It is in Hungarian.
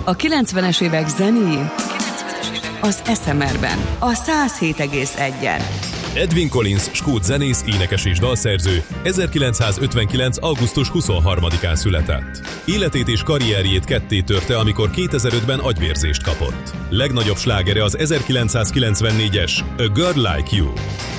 A 90-es évek zenéjén az SMR-ben, a 107,1-en. Edwin Collins, skót zenész, énekes és dalszerző, 1959. augusztus 23-án született. Életét és karrierjét ketté törte, amikor 2005-ben agyvérzést kapott. Legnagyobb slágere az 1994-es A Girl Like You.